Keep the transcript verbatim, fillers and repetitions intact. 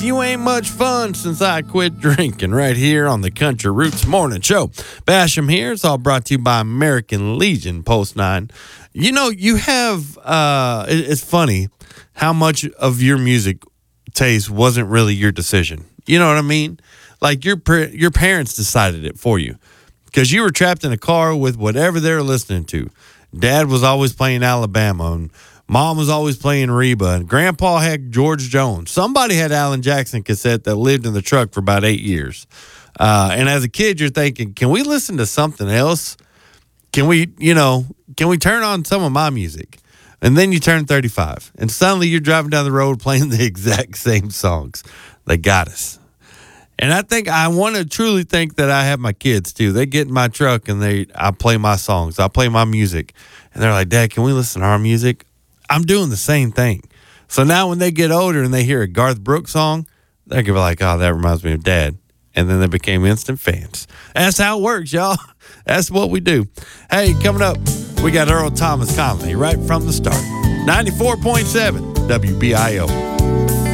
You ain't much fun since I quit drinking right here on the Country Roots Morning Show. Basham here. It's all brought to you by American Legion Post nine. You know, you have, uh, it, it's funny how much of your music taste wasn't really your decision. You know what I mean? Like your your parents decided it for you because you were trapped in a car with whatever they were listening to. Dad was always playing Alabama, and Mom was always playing Reba, and Grandpa had George Jones. Somebody had Alan Jackson cassette that lived in the truck for about eight years. Uh, and as a kid, you're thinking, can we listen to something else? Can we, you know, can we turn on some of my music? And then you turn thirty-five, and suddenly you're driving down the road playing the exact same songs. They got us. And I think I want to truly think that I have my kids too. They get in my truck and they, I play my songs. I play my music. And they're like, Dad, can we listen to our music? I'm doing the same thing. So now when they get older and they hear a Garth Brooks song, they're going to be like, oh, that reminds me of Dad. And then they became instant fans. That's how it works, y'all. That's what we do. Hey, coming up, we got Earl Thomas Conley right from the start. ninety-four point seven W B I O.